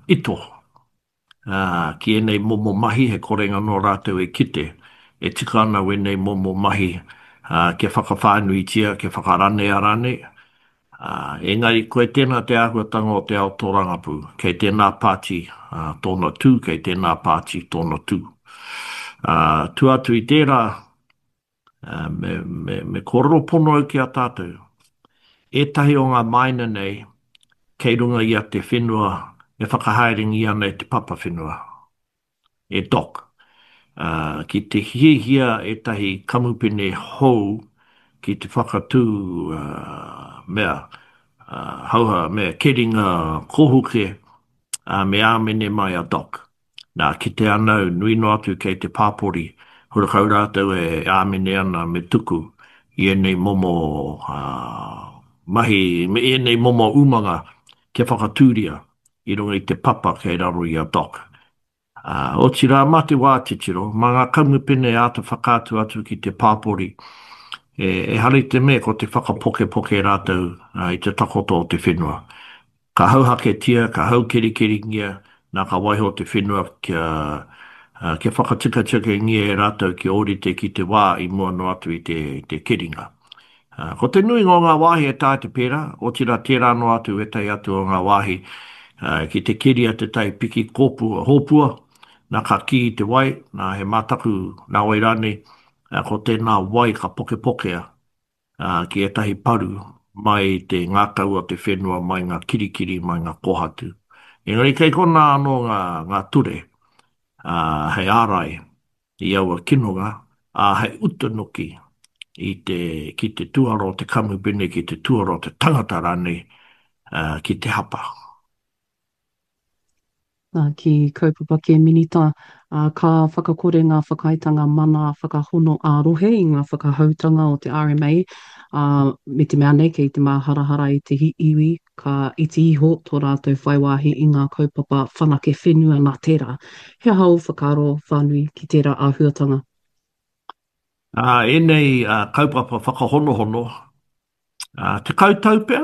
ito. Ki e nei momo mahi he korenga no rātou e kite. E tika ana we nei momo mahi ke whakawhānui tia, ke whakarane a rane. Engari, koe tēnā te āhuatanga o te ao tōrangapu, kei tēnā pāti tōna tū, kei tēnā pāti tōna tū. Tu atu i tērā, me kororo pono au ki a tātou. Ētahi o ngā maina nei, kei runga i a te whenua, e whakahaerengi ana e te papa whenua, e doc. Ki te hihia ētahi kamupene hou, ki te whakatū mea, hauha mea keringa kohuke, me āmene mai a doc. Nā, ki te anau, nui no atu kei te pāpori, hurakau rātou e āmene ana me tuku, i enei momo mahi, me enei momo umanga, ke whakatūria, i runga i te papa kei raro i a doc. O tira mate wā te tiro, ma ngā kaumupene āta whakātu atu ki te pāpori, e hari te me ko te whakapoke poke rātou i te takoto o te whenua. Ka hauhake tia, ka hau keri keri ngia, nā ka waiho te whenua ke whakatika tika ngia e rātou ki orite ki te wā i mua no atu i te keringa. Ko te nui ngō ngā wāhi e tā te pēra, o tira tērā no atu e tai atu o ngā wāhi, ki te keri a te tai piki kōpua, hōpua, nā ka ki i te wai, nā he mātaku nā wairane, ko tēnā wai ka poke pokea, ki etahi paru mai te ngākau o te whenua, mai ngā kirikiri, mai ngā kohatu. Engari kei kona anō ngā ture, hei ārai, i aua kinonga, hei utanoki ki te tuaro o te kamupene, ki te tuaro o te tangata rane, ki te hapa. Ki kaupapa ke minita, ka whakakore ngā whakaitanga mana whakahono ārohe i ngā whakahautanga o te RMA, me te mea nei kei te māharahara i te iwi, ka iti iho tō rātou whaiwahi i ngā kaupapa whanake whenua nā tērā. He hau whakaro whānui ki tērā āhuatanga. E nei kaupapa whakahonohono, te kautau pea,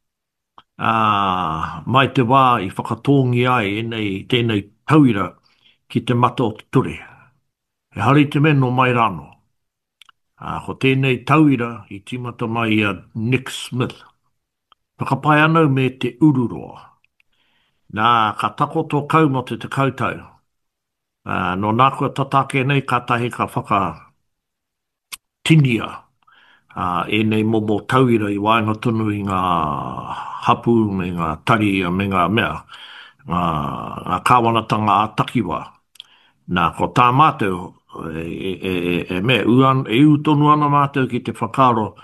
mai te wā i whakatongi ai tēnei tauira ki te mata o te ture. He hari te meno mai rano. Ko tēnei tauira i timata mai a Nick Smith. Whakapai anau me te ururoa. Nā ka takoto kau mo te kautau. No nākua tatake nei ka tahi ka whakatingia. E nei momo tauira i waenga tunu i ngā hapu me ngā tari me ngā mea. Ngā kāwanatanga a takiwa. Nā ko tā mātou me tonu ana mātou ki te whakaro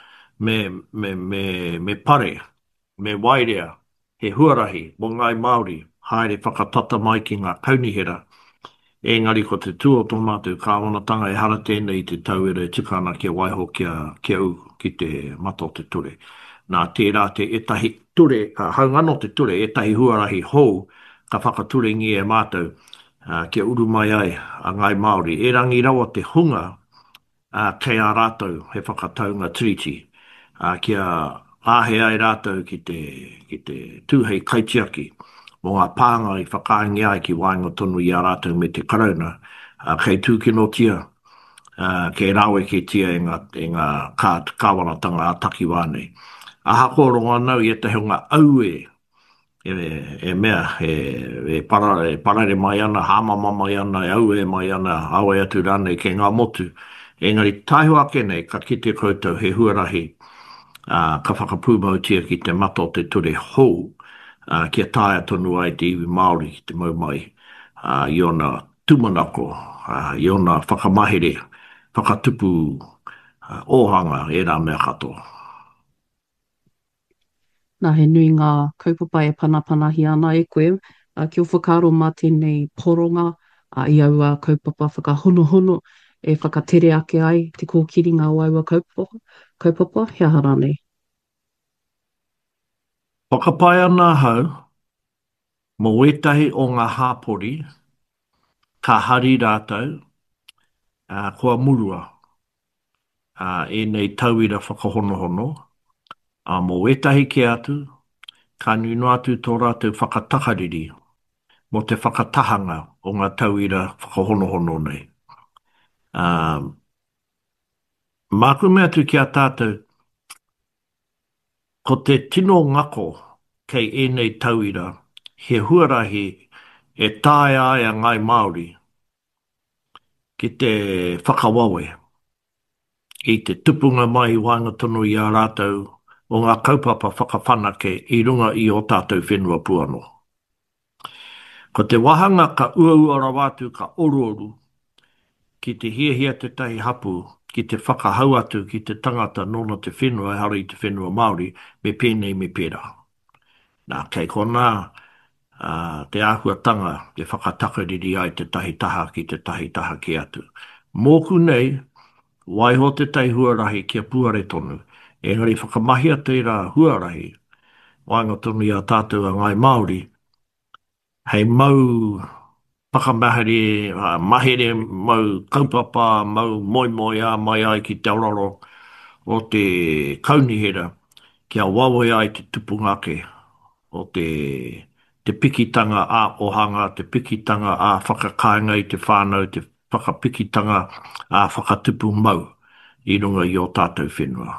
me pare, me wairea, he huarahi, mo ngai Māori, haere whakatata mai ki ngā kaunihera. Engari ko te tū o tō mātou kāwanatanga e hara tēnei te tauira e tika ana kia waiho kia u ki te mata o te ture. Nā tērā te etahi ture, ka haungano te ture, etahi huarahi hou, ka whakature ngi e mātou, kia uru mai ai a ngai Māori. E rangi rawa te hunga kei a rātou he whakataunga treaty, kia āhe ai rātou ki te tūhei kaitiaki, mo ngā pānga i whakaangi ai ki wainga tonu i a rātou me te karauna, kei tūkino tia, kei rawe ki tia e ngā kāwanatanga a takiwā nei. A hako ronga nau i te hunga aue, mea, parare mai ana, hamama mai ana, e aue mai ana, aue atu rane ke ngā motu. Engari, taiho ake nei, ka kite koutou he huarahi, ka whakapūmau tia ki te mata o te ture hou, kia taia tonu ai te iwi Māori ki te mau mai, i ona tumanako, i ona whakamahere, whakatupu ohanga e rā mea katoa. Nā he nui ngā kaupapa e panapanahi ana e koe, ki o whakaro mā tēnei poronga, i aua kaupapa whakahonohono, e whakatere ake ai te kōkiri ngā waua kaupapa, he aha rānei. Whakapai ana hau, mo wetahi o ngā hāpori, ka hari rātou, kua murua, e nei tauira whakahonohono, mo wetahi ke atu, ka nino atu tō rātou whakatakariri, mo te whakatahanga o ngā tauira whakahonohono nei. Um, Māku mea tu ki a tātou, ko te tino ngako kei ēnei tauira, he huarahi e tāe ai a ngai Māori ki te whakawawe, i te tupunga mai i wāinga tono i a rātou o ngā kaupapa whakawhanake i runga i o tātou whenua puano. Ko te wahanga ka ua rawatu ka oruoru ki te hiahia te tahi hapu, ki te whakahau atu ki te tangata nona te whenua, hara i te whenua Māori, me pēnei me pērā. Nā, kei kona, te āhuatanga, te whakatakariri ai te tahi taha ki te tahi taha ki atu. Mōku nei, waiho te tai huarahi kia puare tonu, engari whakamahia te rā huarahi, wāinga tonu i a tātou a ngai Māori, hei mau whakamahere, mahere, mau kaupapa, mau moi moi a mai ai ki te ororo o te kaunihera, kia wawe ai te tupungake o te pikitanga a ohanga, te pikitanga a whakakainga i te whānau, te whakapikitanga a whakatupu mau i runga i o tātou whenua.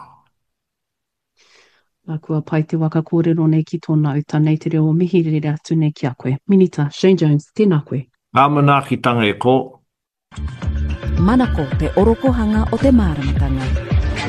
Nā kua pai te waka kōrero nei ki tōna uta nei te reo mihi rere atu nei ki a koe. Minita, Shane Jones, tēnā koe. Ngā mana ki tanga e ko. Manako te orokohanga o te māramatanga.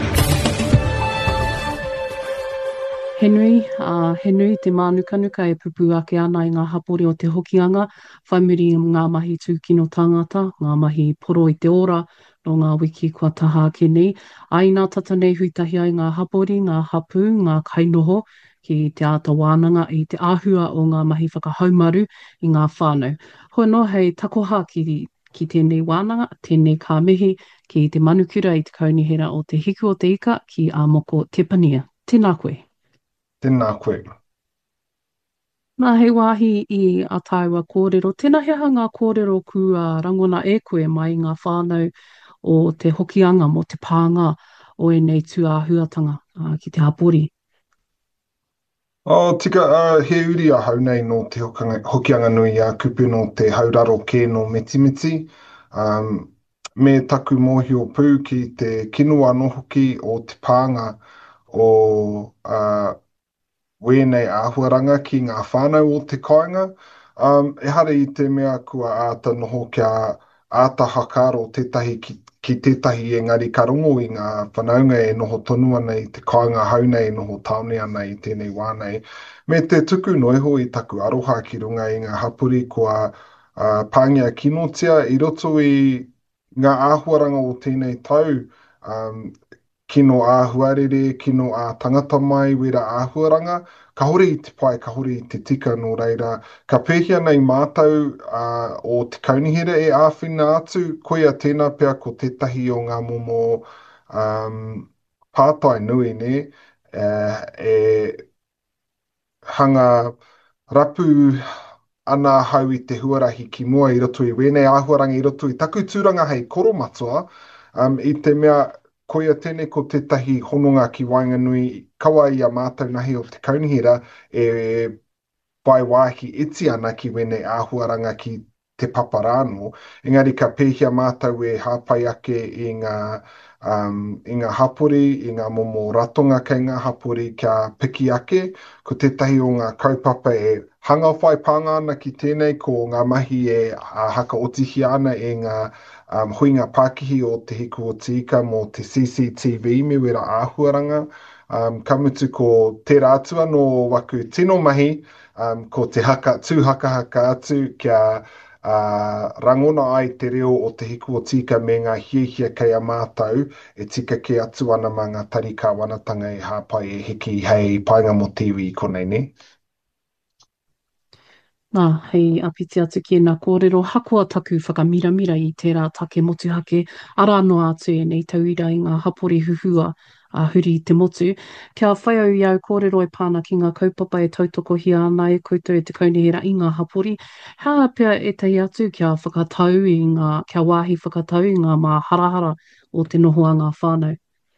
He nui te mānukanuka e pupu ake ana i ngā hapori o te hokianga, whai muri i ngā mahi tūkino tangata, ngā mahi poro i te ora, no ngā wiki kua taha ake nei. Aina tata nei huitahi ai ngā hapori, ngā hapu, ngā kainoho, ki te ata wānanga i te āhua o ngā mahi whakahaumaru i ngā whānau. Hoi no, hei takoha ki tēnei wānanga, tēnei kā mihi, ki te manukura i te kaunihera o te hiku o te ika ki a moko te pania. Tēnā koe. Tēnā koe. Nā hei wāhi i a tāua kōrero. Tēnā hea ngā kōrero ku rangona e koe mai ngā whānau o te hokianga mo te pānga o e nei tū āhuatanga ki te hapori. Tika, he uri a hau nei no te hokianga nui a kupu no te hauraro kē no metimiti. Me taku mōhio pū ki te kinua no hoki o te pānga o wēnei āhuaranga ki ngā whānau o te kāinga. E hara i te mea kua āta noho kia āta hakaro tētahi ki tētahi engari ka rongo i ngā whanaunga e noho tonu ana i te kāinga haunei e noho taone ana i tēnei wānei. Me te tuku noiho i taku aroha ki runga i ngā hapuri kua pāngia kinotia i roto i ngā āhuaranga o tēnei tau. Kino āhuarere, kino ā tangata mai, wera āhuaranga, ka hore i te pai, ka hore i te tika no reira. Ka pēhia nei mātou o te kaunihera e āwhina atu, koia tēnā pea ko tētahi o ngā momo pātai nui ne, e hanga rapu ana hau i te huarahi ki mua i roto i wēnei āhuaranga i roto i taku tūranga hei koromatua, i te mea koia tēnei ko tētahi hononga ki Wainganui, kawa i a mātou nahi o te kaunihera e pai wāhi iti ana ki wene āhuaranga ki te paparāno. Engari ka pēhia mātou e hāpai ake i ngā hapori, i ngā momo ratonga kei ngā hapori kia piki ake, ko tētahi o ngā kaupapa e hanga whai pānga ana ki tēnei, ko ngā mahi e haka otihi ana e ngā huinga Pākihi o te hiku o tika mo te CCTV me wera āhuaranga. Ka mutu ko te rātua no waku tino mahi, ko te tūhakahaka atu kia rangona ai te reo o te hiku o tika me ngā hiehia kei a mātou e tika ke atu ana ma ngā tarika wanatanga e hāpai e hiki hei painga mo tiwi i konei ne. Nā, hei apiti atu ki nā kōrero hakoa taku whakamiramira i tērā take motuhake ara no atu e nei tauira i ngā hapori huhua a huri i te motu. Kia whai au iau kōrero e pāna ki ngā kaupapa e tautoko hia ana e koutou e te kaunihera i ngā hapori. Hea pia e tahi atu kia whakatau kia wāhi whakatau i ngā mā harahara o te noho a ngā whānau.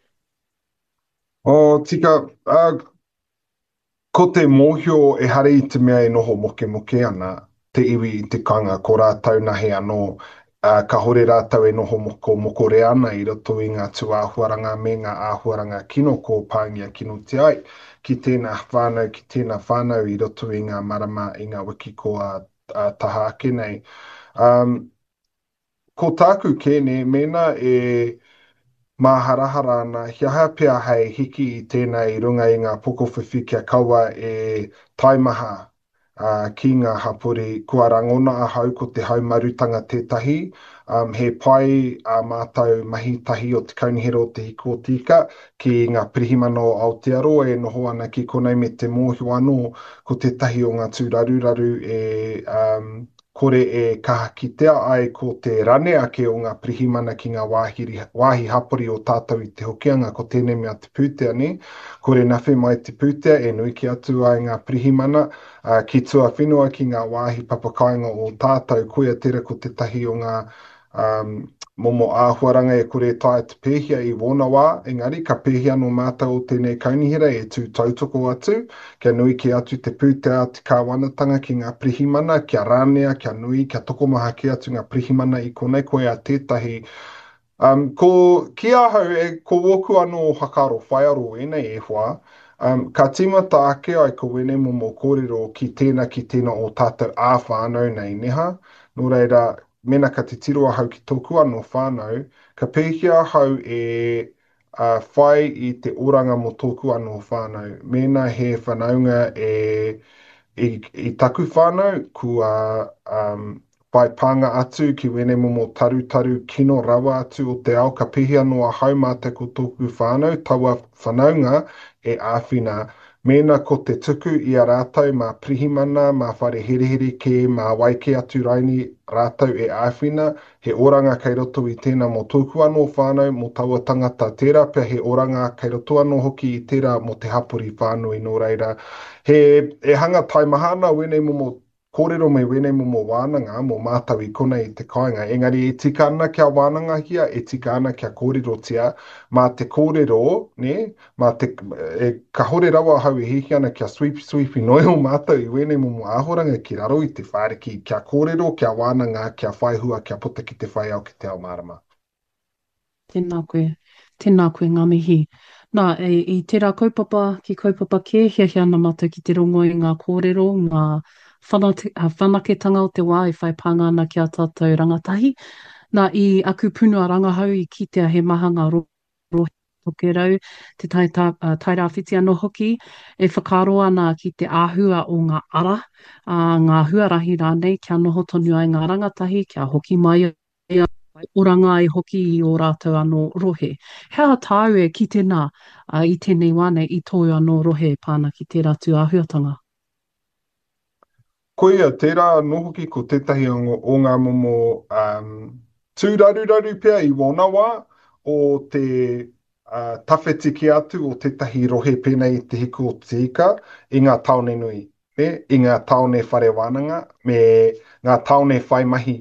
Tika, ko te mōhio e hare i te mea e noho moke moke ana, te iwi i te kanga, ko rātou nahi anō, ka hore rātou e noho moko moko re ana i roto i ngā tū āhuaranga me ngā āhuaranga kino ko pāngia kino te ai, ki tēnā whānau, ki tēnā whānau i roto i ngā marama, i ngā wiki ko a taha ake nei. Um, ko tāku kēne, mena e māharahara ana, hiaha pia hei hiki i tēnei runga i ngā poko whiwhi kia kaua e taimaha ki ngā hapori, kua rangona a hau ko te haumarutanga tētahi, he pai a mātou mahi tahi o te kaunihera o te hiko o tika, ki ngā pirihimano o Aotearoa e noho ana ki konei me te mōhio anō, ko te tahi o ngā tūraruraru kore e kaha kitea ai ko te rane ake o ngā pirihimana ki ngā wāhi hapori o tātou i te hokianga ko tēnei mea te pūtea ni. Kore nawhi mai te pūtea e nui ki atu ai ngā pirihimana ki tua whenua ki ngā wāhi papakainga o tātou koia tera ko te tahi o ngā momo āhuaranga e kore tae te pēhia i wōna wā, engari ka pēhia no mātou o tēnei kaunihera e tū tautoko atu, kia nui ki atu te pūtea te kāwanatanga ki ngā prihimana, kia rānea, kia nui, kia tokomaha ki atu ngā prihimana i konei koe a tētahi. Ko ki ahau e ko woku anō hakaro whaiaro enei e hua, ka timata ake ai ko wene momo kōrero ki tēnā o tātou āwhānau nei neha, nō reira, mena ka te tiroa hau ki tōku anō whānau, ka pēhia hau e whai i te oranga mo tōku anō whānau. Mena he whanaunga i taku whānau, kua whai pānga atu ki wene momo taru kino rawa atu o te ao, ka pēhia noa hau mātai ko tōku whānau, taua whanaunga e āwhina. Mena ko te tuku i a rātou mā prihimana, mā whare herehere ke, mā waike atu raini rātou e āwhina, he oranga kei roto i tēnā mo tōku anō whānau, mo taua tangata tērā, pia he oranga kei roto anō hoki i tērā mo te hapori whānau i nō reira. E hanga taimahana wene momo kōrero me wene momo wānanga, mo mātau i konei i te kāinga. Engari e tika ana kia wānanga hia, e tika ana kia kōrero tia, mā te kōrero, ne, ka hore rawa hau e hiki ana kia sweepi noi o mātou i wene momo āhoranga ki raro i te whāreki, kia kōrero, kia wānanga, kia whaihua, kia puta ki te whai au ki te ao marama. Tēnā koe ngā mihi. Nā, i tērā kaupapa ki kaupapa ke, hia ana mātou ki te rongo i ngā kōrero, ngā whanaketanga o te wā i whai pānga ana ki a tātou rangatahi. Nā, i aku punua rangahau i kitea he mahanga rohe toke rau, te tairāwhiti anō hoki, e whakaro ana ki te āhua o ngā ara, ngā huarahi rānei, kia noho tonu ai ngā rangatahi, kia hoki mai oranga ai hoki i o rātou anō rohe. Hea tāu e ki tēnā i tēnei wane i tōu anō rohe pāna ki tērā tū āhuatanga? Koia, tērā nohoki ko tētahi o ngā momo tūraruraru pia i wōna wā o te tawhetiki atu o tētahi rohe pēnei te hiko o te ika i ngā taone nui, i ngā taone whare wānanga me ngā taone whai mahi.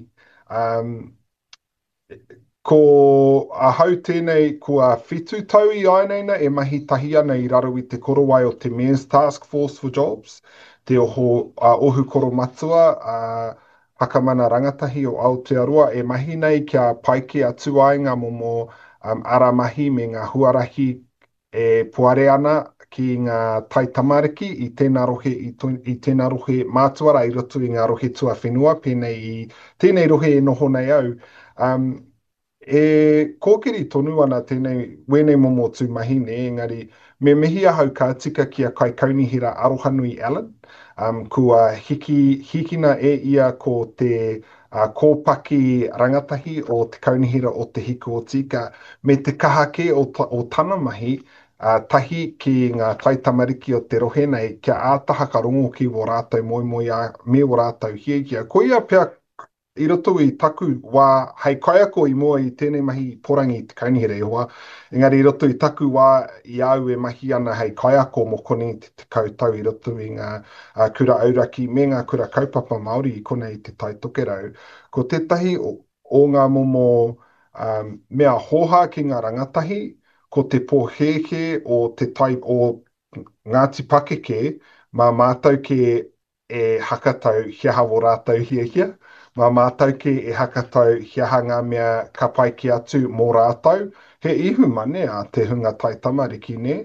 Ko a hau tēnei kua whitu tau i ainaina e mahi tahi ana i raro i te korowai o te Men's Task Force for Jobs, te ohu koro matua hakamana rangatahi o Aotearoa e mahi nei kia paike atu ai ngā momo aramahi me ngā huarahi e puare ana ki ngā tai tamariki i tēnā rohe mātuara i roto i ngā rohe tua whenua, pēnei i tēnei rohe e noho nei au. E kōkiri tonu ana tēnei wene momo tū mahine, engari me mihi ahau ka tika ki a kai kaunihira Arohanui Allen, kua hikina e ia ko te kōpaki rangatahi o te kaunihira o te hiko o tika, me te kahake o tana mahi, tahi ki ngā taitamariki o te rohe nei, kia ātaha ka rongo ki wō rātou moi me wō rātou hiakia. Ko ia pia i roto i taku wā hei kaiako i mua i tēnei mahi porangi i te kaunihira e hoa. Engari i roto i taku wā i au e mahi ana hei kaiako mo koni te kautau i roto i ngā kura auraki me ngā kura kaupapa Māori i konei te tai toke rau. Ko tētahi o ngā momo mea hoha ki ngā rangatahi, ko te pōhehe o te tai o Ngāti Pakeke, mā mātou ke e hakatau hiaha o rātou hia. Mā mātou ke e hakatau hiaha ngā mea ka pai ki atu mō rātou. He ihu mane a te hunga tai tamariki ne.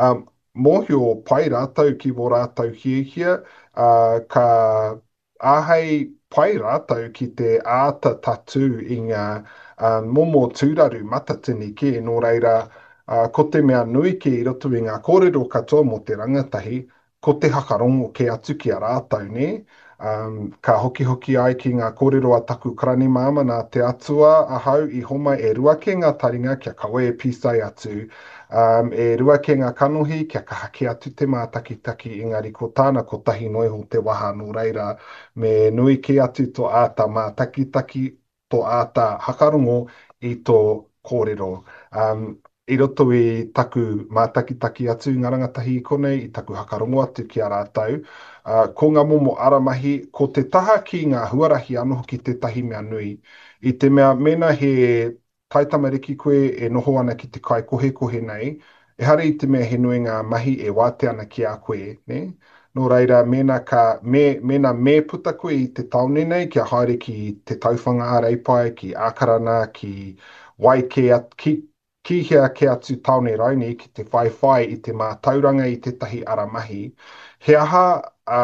Mōhio pai rātou ki mō rātou hia, ka āhei pai rātou ki te āta tatu i ngā momo tūraru matatini ke, nō reira, ko te mea nui ke i roto i ngā kōrero katoa mo te rangatahi, ko te hakarongo ke atu ki a rātou, ne? Ka hoki hoki ai ki ngā kōrero a taku karani māma nā te atua ahau i homa e rua ke ngā taringa kia kawe e pīsai atu, e rua ke ngā kanohi kia ka hake atu te mātakitaki, engari ko tāna ko tahi noi ho te waha nō reira, me nui ke atu to āta mātakitaki, to āta hakarongo i tō kōrero. I roto i taku mātakitaki atu ngā rangatahi i konei, i taku hakarongo atu ki a rātou. Ko ngā momo aramahi, ko te taha ki ngā huarahi anoho ki te tahi mea nui. I te mea mena he taitamariki koe e noho ana ki te kai kohe kohe nei, e hare i te mea he nui ngā mahi e wāte ana ki a koe, ne? Nō reira, mena me puta koe i te taone nei, kia haere ki te tauwhanga a reipai, ki ākarana, ki wai ki hea ke atu taone rauni ki te whaiwhai i te mātauranga i te tahi aramahi. He aha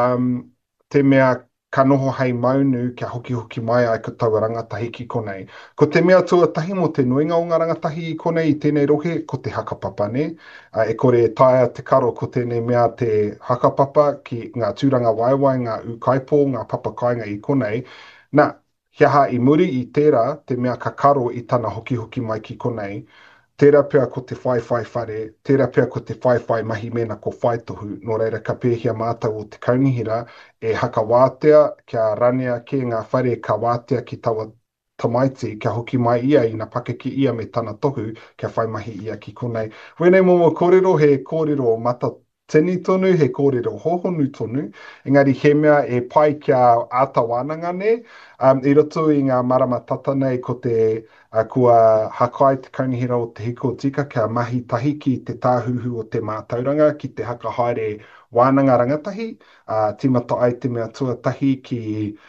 te mea ka noho hei maunu kia hoki hoki mai ai ka taua rangatahi ki konei. Ko te mea tuatahi mo te nuinga o ngā rangatahi i konei i tēnei rohe, ko te hakapapa ne. E kore e taia te karo ko tēnei mea te hakapapa ki ngā tūranga waiwai, ngā ukaipo, ngā papakainga i konei. Nā, hiaha i muri i tērā te mea ka karo i tana hoki hoki mai ki konei. Tērā pia ko te whaiwhai whare, tērā pia ko te whaiwhai mahi mena ko whaitohu, nō reira ka pēhia mātou o te kaunihira e haka wātea kia ranea ke ngā whare ka wātea ki taua tamaiti, kia hoki mai ia i na pakeke ia me tana tohu, kia whai mahi ia ki konei. Wēnei momo kōrero, he kōrero mata tini tonu, he kōrero hohonu tonu, engari he mea e pai kia āta wānanga ne, i roto i ngā marama tata nei ko te kua hakai te kaunihira o te hiko tika kia mahi tahi ki te tāhuhu o te mātauranga ki te haka haere wānanga rangatahi, timata ai te mea tuatahi ki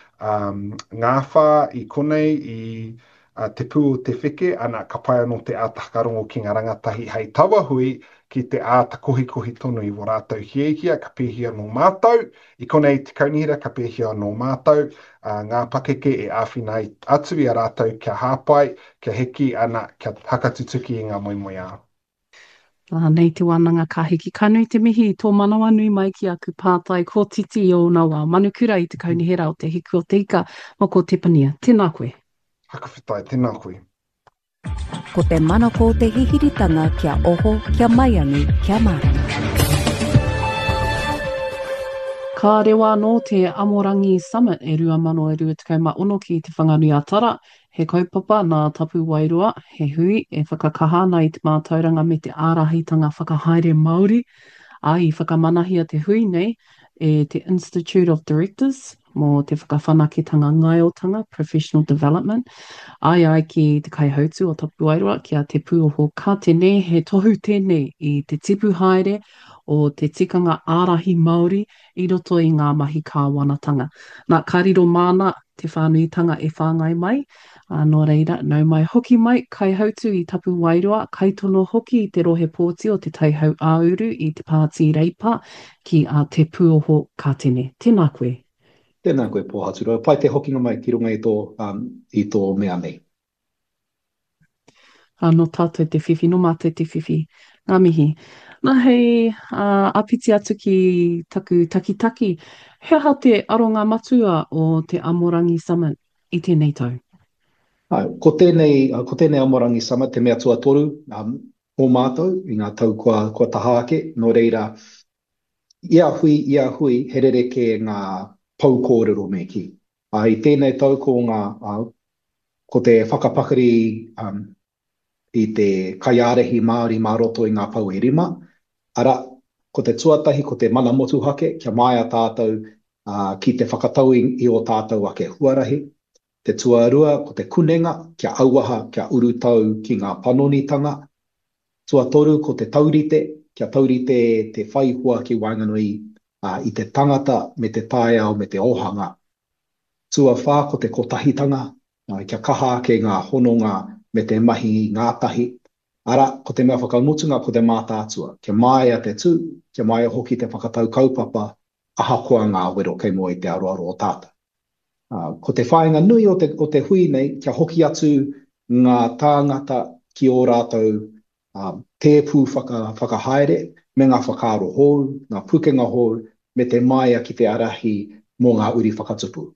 ngāwha i konei i te pū o te whike, ana ka pai anō te āta hakarongo ki ngā rangatahi hei tawa hui ki te āta kohi tonu i wā rātou hiehia, ka pēhia no mātou, i konei te kaunihira ka pēhia no mātou, ngā pakeke e āwhina atu i a rātou kia hāpai, kia heki ana, kia hakatutuki i ngā moimoia. Nei te wānanga ka hiki kanui te mihi tō manawa nui mai ki aku pātai ko titi o nā wā manukura i te kaunihira o te hiku o te ika mo ko te pania. Tēnā koe. Hakawhitai, tēnā koe. Ko te manako o te hihiritanga kia oho, kia maiangi, kia marama. Ka rewa no te Amorangi Summit e 2026 ki te whanganui a Tara. He kaupapa nā tapu wairua, he hui e whakakahana i te mātauranga me te ārahitanga whakahaere Māori. Ai whakamanahia te hui nei e te Institute of Directors mō te whakawhanaketanga ngaiotanga, Professional Development. Ai ki te kaihautu o tapu wairua kia te pūoho ka tēnei he tohu tēnei i te tipu haere o te tikanga ārahi Māori i roto i ngā mahi kāwanatanga. Nā kariro māna te whānuitanga e whāngai mai, nō reira, nau mai hoki mai, kai hautu i tapu wairua, kai tono hoki i te rohe pōti o te taihau āuru i te pāti reipa ki a te pūoho ka tēnei. Tēnā koe. Tēnā koe pōhatura. Pai te hokinga mai ki runga i tō mea nei. No tātou te whiwhi, no mātou te whiwhi. Ngā mihi. Nā hei apiti atu ki taku takitaki, hea hao te aronga matua o te Amorangi Summit i tēnei tau? Ko tēnei Amorangi Summit, te mea tuatoru o mātou i ngā tau kua taha ake, no reira, ia hui, herere ke ngā paukōrero me ki. I tēnei tau ko te whakapakari i te kaiarehi Māori mā roto i ngā pau e rima. Ara, ko te tuatahi, ko te mana motu hake, kia mai a tātou ki te whakatau i o tātou ake huarahi. Te tuarua, ko te kunenga, kia auaha, kia urutau ki ngā panonitanga. Tuatoru, ko te taurite, kia taurite te whaihua ki Wainganui i te tangata, me te tāiao, me te ohanga. Tua whā ko te kotahitanga, kia kaha ke ngā hononga me te mahi ngātahi. Ara, ko te mea whakamutunga ko te mātātua. Kia mai a te tū, kia mai a hoki te whakatau kaupapa, ahakoa ngā wero kei mua i te aroaro o tāta. Ko te whaenga nui o te hui nei, kia hoki atu ngā tāngata ki ō rātou tēpū whakahaere, me ngā whakaaro hou, ngā pukenga hou, me te maia ki te arahi mō ngā uri whakatupu.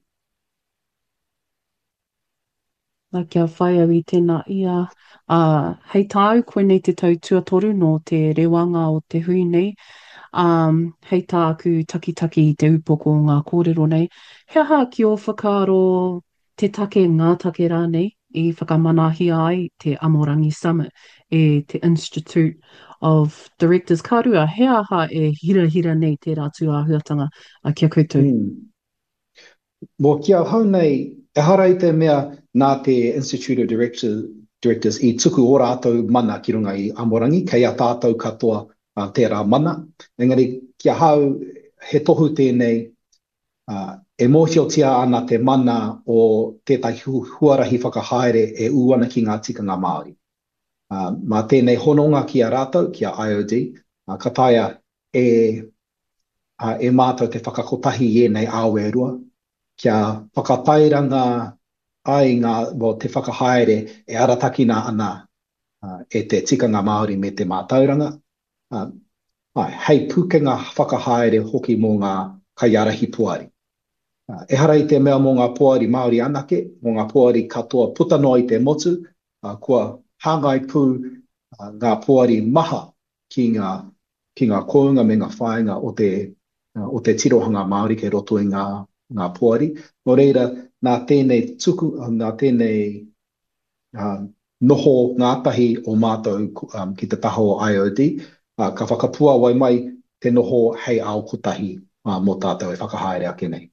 Nā kia whai au i tēnā ia. Hei tāu, koe nei te tau tuatoru no te rewanga o te hui nei. Hei tā aku takitaki i te upoko o ngā kōrero nei. He aha ki o whakaaro te take ngā take rā nei i whakamanahia ai te Amorangi Summit e te Institute of Directors Kārua. He aha e hira nei te rātu āhuatanga a kia koutou. Mō kia hau nei, e hara i te mea nā te Institute of Directors i tuku o rātou mana ki runga i Amorangi, kei a tātou katoa tērā mana. Engari, kia hau he tohu tēnei, e mōhiotia ana te mana o tētahi huarahi whakahaere e uana ki ngā tikanga Māori. Mā tēnei hononga ki a rātou, ki a IOD, ka taia e mātou te whakakotahi i nei awe rua, kia whakatairanga ai te whakahaere e aratakina ana e te tikanga Māori me te mātauranga. Hei pukenga whakahaere hoki mō ngā kaiarahi puari. E hara i te mea mō ngā puari Māori anake, mō ngā puari katoa puta noa i te motu, kua hangai pū ngā puari maha ki ngā kounga me ngā whaenga o te tirohanga Māori ke roto i ngā puari. Nō reira, nā tēnei tuku, nā tēnei noho ngātahi o mātou ki te taho o IOD, ka whakapua wai mai te noho hei ao kutahi mō tātou e whakahaere ake nei.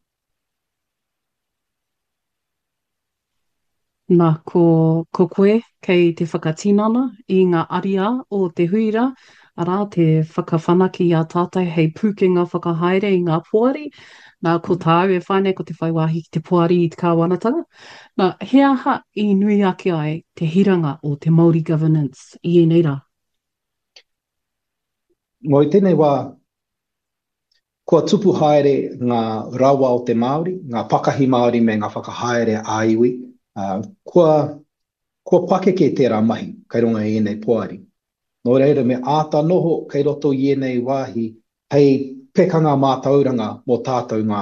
Nā, ko koe kei te whakatinana i ngā aria o te huira, ara te whakawhanaki a tātai hei pukenga whakahaere i ngā puari. Nā, ko tāu e whaine ko te whaiwahi ki te puari i te kāwanatanga. Nā, he aha i nui ake ai te hiranga o te Māori governance i nei rā. Mo i tēnei wā, kua tupu haere ngā rawa o te Māori, ngā pakahi Māori me ngā whakahaere a iwi, kua pakeke tērā mahi, kai runga i nei puari. Nō reira me āta noho kai roto i nei wāhi, hei pekanga mātauranga mō tātou ngā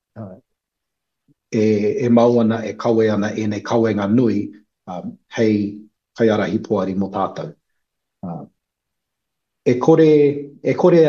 e mauana, e kawe ana, e nei kawenga nui, hei kai arahi puari mō tātou. E kore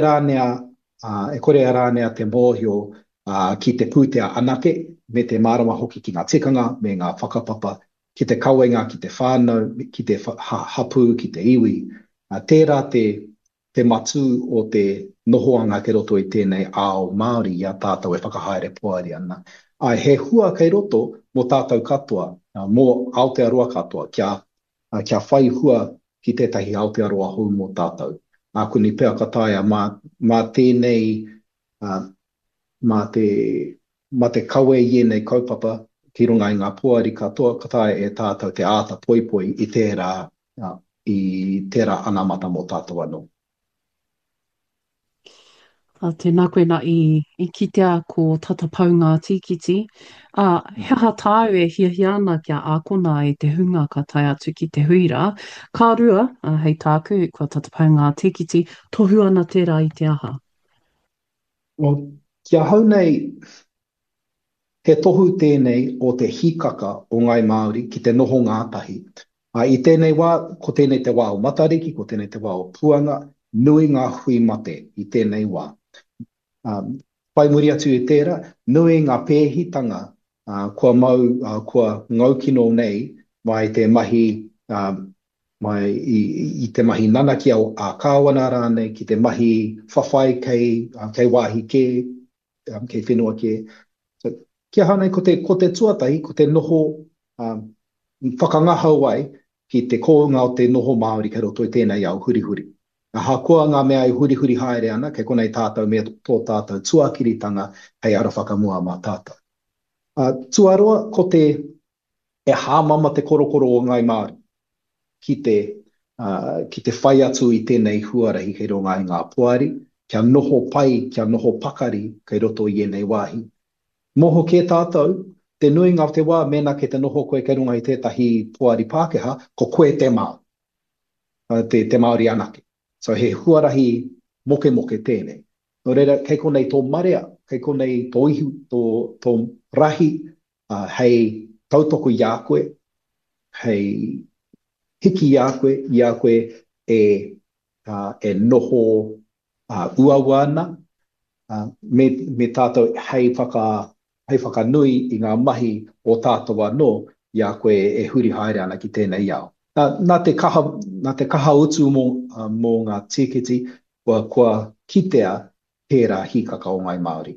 rānea te mōhio ki te pūtea anake, me te marama hoki ki ngā tikanga, me ngā whakapapa, ki te kawenga, ki te whānau, ki te hapu, ki te iwi. Tērā te matu o te nohoanga ke roto i tēnei ao Māori i a tātou e whakahaere puari ana. Ai, he hua kei roto mō tātou katoa, mō Aotearoa katoa, kia whai hua ki tētahi Aotearoa hou mō tātou. Kuni pēa kataia mā tēnei, mā te kawe i nei kaupapa ki runga i ngā puari katoa, kataia e tātou te āta poipoi i tērā anamata mō tātou anō. Tēnā koe nā i kitea ko tatapau ngā tīkiti. He aha tāu e hiahia ana kia ākona i te hunga ka tai atu ki te huira. Kā rua, hei tāku, kua tatapau ngā tīkiti, tohu ana tērā i te aha. Kia hau nei, he tohu tēnei o te hikaka o ngai Māori ki te noho ngātahi. I tēnei wā, ko tēnei te wā o Matariki, ko tēnei te wā o Puanga, nui ngā hui mate i tēnei wā. Pai muri atu i tērā, nui ngā pēhitanga kua ngaukino nei mai te mahi i te mahi nanaki au a kāwana rānei, ki te mahi whawhai kei wāhi kei whenua ke. Kia hanei ko te tuatahi, ko te noho whakangahau ai ki te kounga o te noho Māori kei roto i tēnei au huri huri. Ha koa ngā mea i huri huri haere ana, kei konei tātou me tō tātou tuakiritanga hei ara whakamua mā tātou. Tuaroa, ko te e hāmama te korokoro o ngai Māori ki te whai atu i tēnei huarahi kei ronga i ngā puari, kia noho pai, kia noho pakari kei roto i enei wāhi. Moho ke tātou, te nui ngā te wā mena ke te noho koe kei runga i tētahi puari Pākehā, ko koe te Māori, te Māori anake. So he huarahi moke moke tēnei. No reira, kei konei tō marea, kei konei tō ihu, tō rahi, hei tautoko i a koe, hei hiki i a koe e noho uaua ana, me tātou hei whakanui i ngā mahi o tātou anō, i a koe e huri haere ana ki tēnei ao. Nā te kaha utu mō ngā tīkiti, kua kitea pērā hikaka o ngai Māori.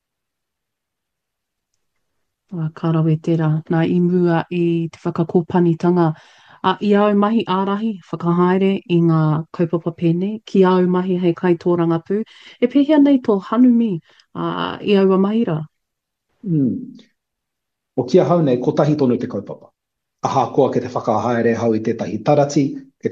Kārawe tērā, nā i mua i te whakakōpanitanga. I au mahi ārahi, whakahaere i ngā kaupapa pēnei, ki au mahi hei kaitōranga pū, e pēhea nei tō hanumi i aua mahi rā. O kia hau nei, ko tahi tonu te kaupapa. Aha koa ke te whakahaere hau i tētahi tarati,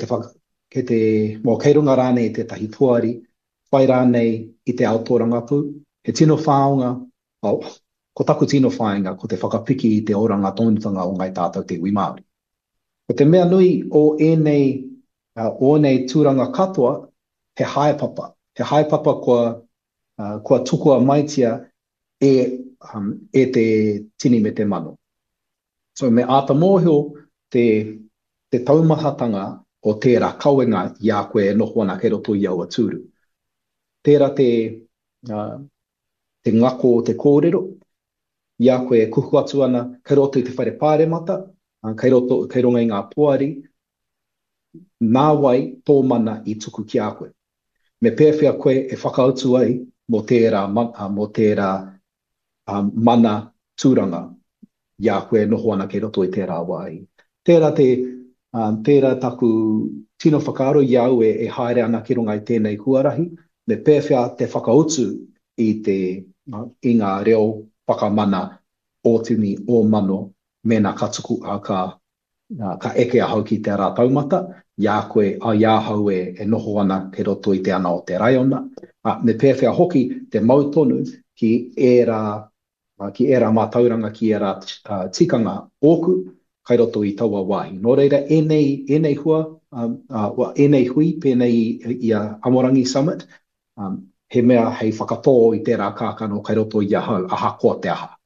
kei runga rānei i tētahi puari, whai rānei i te aotoranga pū, he tino whāonga, ko taku tino whāinga, ko te whakapiki i te oranga tonutanga o ngai tātou te iwi Māori. Ko te mea nui o enei tūranga katoa, he haepapa. He haepapa kua tukua maitia e te tini me te mano. So me āta mōhio te taumahatanga o tērā kauenga i a koe e noho ana kei roto i aua tūru. Tērā te ngako o te kōrero, i a koe e kuhu atu ana kei roto i te whaire pāremata, kei ronga i ngā puari, nā wai tō mana i tuku ki a koe. Me pēwhia koe e whakautu ai mo tērā mana tūranga, ia koe noho ana kei roto i tērā wai. Tērā taku tino whakaaro i au e haere ana ki runga i tēnei huarahi, me pēwhia te whakautu i ngā reo whakamana o tini o mano me nā katuku ka eke ahau ki te rā taumata, ia koe ia hau e noho ana kei roto i te ana o te raiona. Me pēwhia hoki te mautonu ki era mātauranga ki era tikanga oku, kai roto i taua wāhi. Nō reira, enei hui, pēnei i a Amorangi Summit, he mea hei whakatō i tērā kākano kai roto i a hau, aha koa te aha.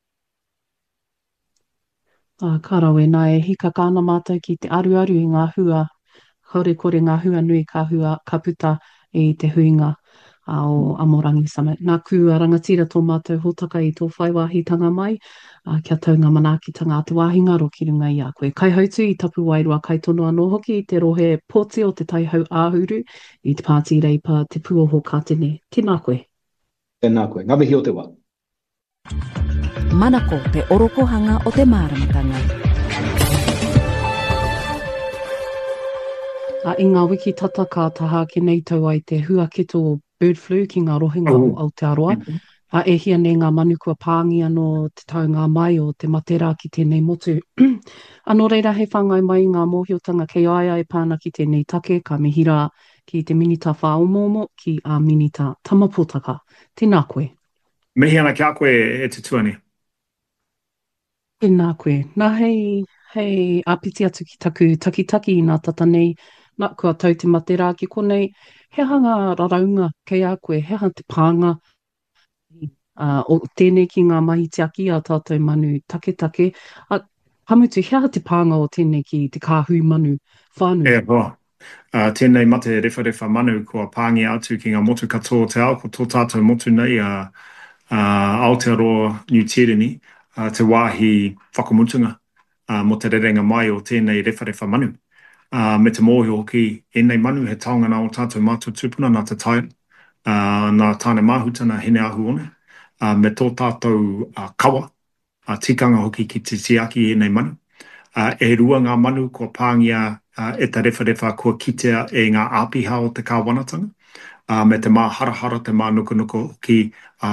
Kārawe, nā e hika kāna mātou ki te aruaru i ngā hua, haure kore ngā hua nui ka puta i te huinga o Amorangi Summit. Nā kua rangatira tō mātou hōtaka i tō whaiwāhitanga mai, kia taunga manaakitanga a te wāhingaro ki runga i a koe. Kai hautu i tapu wairua, kai tono anō hoki i te rohe pōti o te taihau āhuru, i te pāti reipa te puoho ka tene. Tēnā koe. Tēnā koe. Ngā mihi o te wā. Manako te orokohanga o te māramatanga. I ngā wiki tata ka taha ki nei tau ai te huaketo o bird flu ki ngā rohinga o Aotearoa. E hia nei ngā manu kua pāngi anō te taunga mai o te matera ki tēnei motu. Anō reira he whangai mai ngā mōhiotanga kei ai pāna ki tēnei take ka mihira ki te minita whaomomo ki a minita tamapotaka. Tēnā koe. Mihi ana kia koe e te tuani. Tēnā koe. Nā hei apiti atu ki taku takitaki i ngā tata nei, nā kua tau te matera ki konei, he hanga raraunga kei a koe, he hanga te pānga o tēnei ki ngā mahi te aki a tātou manu take. Hamutu, he hanga te pānga o tēnei ki te kāhui manu whānui. E hoa. Tēnei mate rewha manu kua pāngi atu ki ngā motu katoa te ao, ko tō tātou motu nei Aotearoa New Tirini, te wāhi whakamutunga mo te rerenga mai o tēnei rewha manu. Me te mōhio hoki, enei manu he taongana o tātou mātou tūpuna nā te taia, nā tāne māhutana hene ahu one, me tō tātou kawa, tikanga hoki ki te tiaki enei manu. E rua ngā manu kua pāngia e te rewharewha kua kitea e ngā āpiha o te kāwanatanga. Me te mā harahara, te mā nuku ki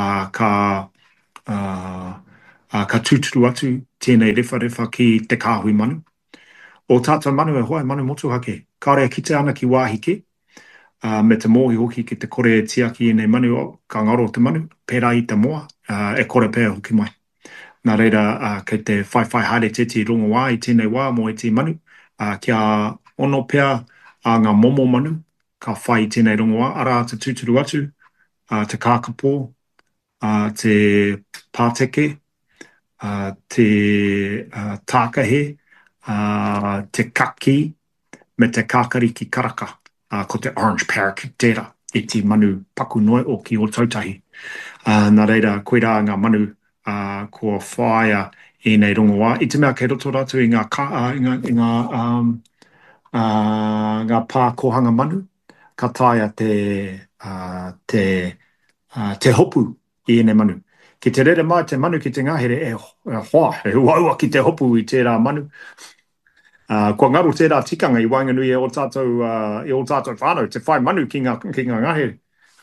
ka tūturu atu tēnei rewharewha ki te kāhui manu. O tātou manu e hoa, manu motu hake. Kāore kite ana ki wāhi ke, me te mōhi hoki ki te kore e tiaki i nei manu o ka ngaro o te manu, pērā i te moa, e kore pēr hoki mai. Nā reira, kei te whaiwhai haere teti rongo wā i tēnei wā mo i te manu, kia ono pēr a ngā momo manu, ka whai i tēnei rongo wā, ara te tūturu atu, te kākapo, te pāteke, te tākahe, te kaki, me te kākariki karaka, ko te orange parakeet tērā, i te manu paku noe o ki o tautahi. Nā reira, koe rā ngā manu kua whaia i nei rongo wā. I te mea kei roto ratu i ngā pā kohanga manu, ka taia te hopu i nei manu. Ki te rere mai te manu ki te ngahere hoa, e uaua ki te hopu i tērā manu. Kua ngaru tērā tikanga i Wainganui e o tātou whānau, te whai manu ki ngā ngahere.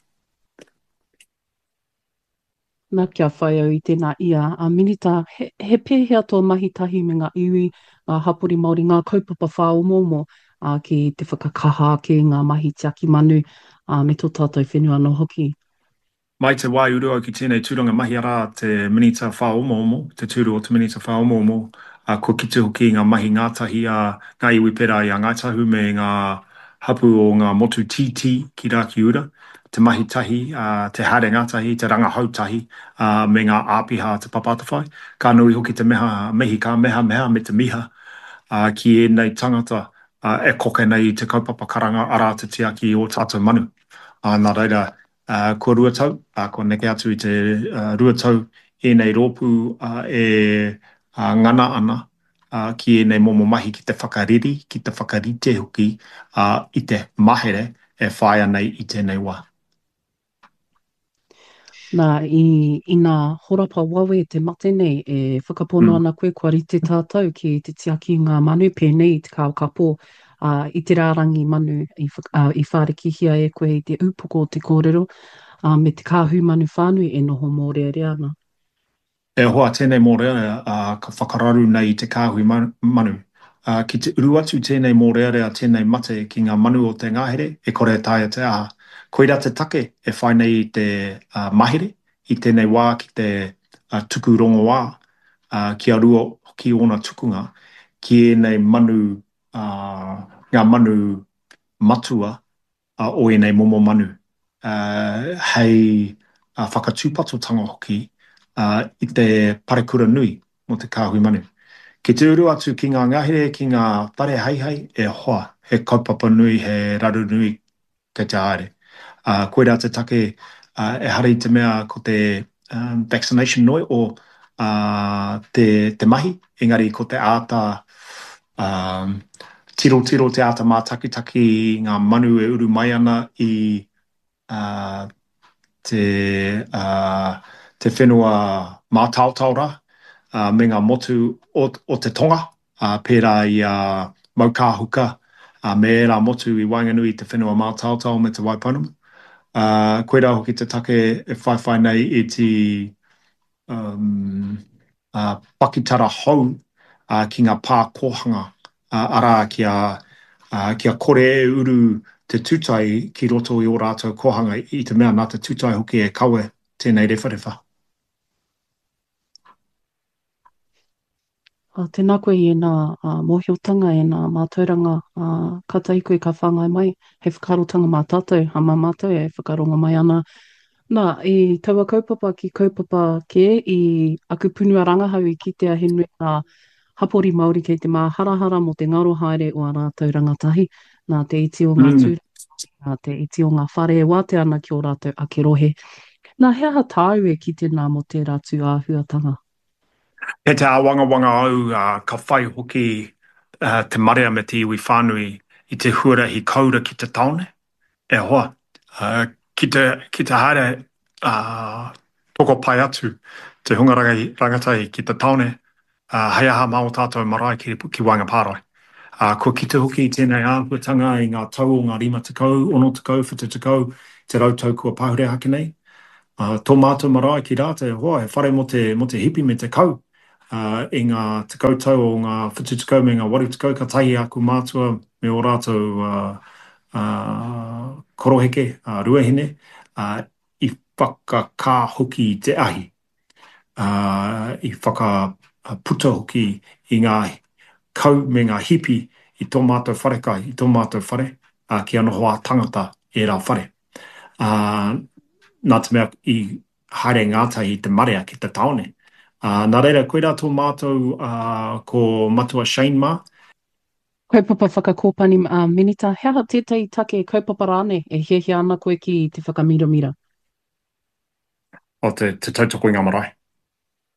Nā kia whai au i tēnā ia. Minita, he pēhea tō mahi tahi me ngā iwi, hapori Māori, ngā kaupapa whaomomo ki te whakakaha ki ngā mahi tiaki manu me tō tātou whenua no hoki. Mai te wai urua ki tēnei tūranga mahi ara te minita whaomomo, te tūru o te minita whaomomo, ko kite hoki ngā mahi ngātahi ngā iwi pera i a Ngaitahu me ngā hapu o ngā motu titi ki Raki Ura, te mahi tahi, te haere ngātahi, te ranga hautahi, me ngā āpiha te papatawhai. Ka nui hoki te mehi ka meha me te miha ki e nei tangata e koke nei te kaupapa karanga ara te tiaki o tātou manu. Nā reira, ko ruatau, ko neke atu i te ruatau e nei rōpū ngana ana ki e nei momo mahi ki te whakariri, ki te whakarite hoki i te mahere e whaia nei i tēnei wā. Nā, i ngā horapa wawe te mate nei, e whakapono ana koe kua rite tātou ki te tiaki ngā manu pēnei i te kaupapa i te rārangi manu i whārekihia e koe i te upoko o te kōrero me te kāhu manu whānui e noho mōrearea ana. E hoa tēnei mōrearea ka whakararu nei i te kāhui manu. Ki te uru atu tēnei mōrearea tēnei mate ki ngā manu o te ngāhere, e kore tāia te aha. Koira te take e whai nei i te mahere, i tēnei wā ki te tuku rongo wā, ki a rua ki ona tukunga, ki e nei manu, ngā manu matua o e nei momo manu. Hei whakatūpatotanga hoki i te parekura nui mo te kāhui manu. Ki te uru atu ki ngā ngahere, ki ngā whare haihai, e hoa, he kaupapa nui, he raru nui kei te haere. Koe rā te take e hara i te mea ko te vaccination noi o te mahi, engari ko te āta tiro te āta mā takitaki ngā manu e uru mai ana i te whenua mā tautaura me ngā motu o te tonga pērā i Maukāhuka me rā motu i Wainganui i te whenua mā tautau me te Waipounama. Koe rā hoki te take e whai nei i te pakitara hou ki ngā pā kohanga ara kia kore e uru te tūtai ki roto i o rātou kohanga i te mea nā te tūtai hoki e kawe tēnei rewharewha. Tēnā koe i nā mōhiotanga e nā mātauranga katai koe ka whangai mai, he whakarotanga mā tātou, ha mā mātou e whakaronga mai ana. Nā, i taua kaupapa ki kaupapa ke, i aku punua rangahau i kitea he nui ngā hapori Māori kei te mā harahara mo te ngaro haere o a rātou rangatahi, nā te iti o ngā tūra, nā te iti o ngā whare e wāte ana ki o rātou ake rohe. Nā, he aha tāu e ki tēnā mo te rātu āhuatanga? He te awanga au ka whai hoki te marea me te iwi whānui i te huarahi kaura ki te taone. E hoa, ki te haere toko pai atu te hungarangai rangatai ki te taone, hei aha mao tātou marae ki Waingapārai. Ko kita hoki i tēnei āhuatanga i ngā tau o ngā rima tekau, ono tekau, whita tekau, te rautau kua pahure hake nei. Tō mātou marae ki rātou, hoa, he whare mo te hipi me te kau. I ngā tekau tau o ngā whitu tekau me ngā waru tekau, ka tahi aku mātua me o rātou koroheke, ruahine, i whakakā hoki i te ahi. I whakaputa hoki i ngā kau me ngā hipi i tō mātou wharekai, i tō mātou whare, ki ana hoa tangata e rā whare. Nā te mea i haere ngātahi i te marea ki te taone. Nā reira, koe rā tō mātou ko matua Shane Ma. Kaupapa whakakōpani Minita, hea tētai take kaupapa rāne e hiahia ana koe ki te whakamiramira? O te tautoko i ngā marae.